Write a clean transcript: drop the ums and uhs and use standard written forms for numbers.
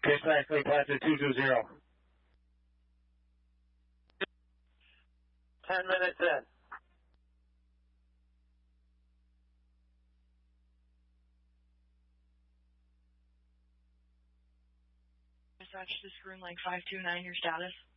Dispatch Lake Placid 220. 10 minutes in. Dispatch, this is Room Lake 529, your status?